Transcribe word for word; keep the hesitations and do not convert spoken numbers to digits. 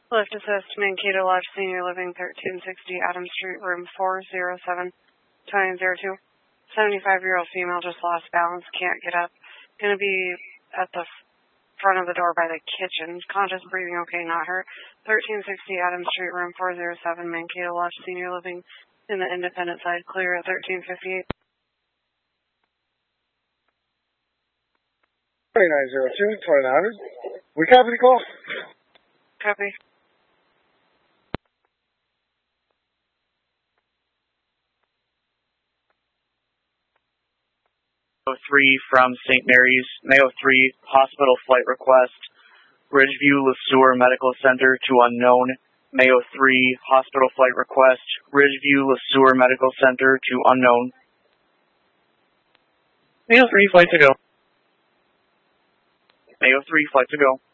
Lift assist, Mankato Lodge, Senior Living, thirteen sixty Adams Street, room four oh seven, twenty oh two. seventy-five-year-old female just lost balance, can't get up. Gonna be at the front of the door by the kitchen. Conscious, breathing okay, not hurt. thirteen sixty Adams Street, room four oh seven, Mankato Lodge, Senior Living, in the independent side, clear at thirteen fifty-eight. twenty-nine oh two, twenty-nine hundred. We copy the call? Copy. three from Saint Mary's, Mayo three, hospital flight request, Ridgeview LeSueur Medical Center to unknown, Mayo three, hospital flight request, Ridgeview LeSueur Medical Center to unknown. Mayo three, flight to go. Mayo three, flight to go.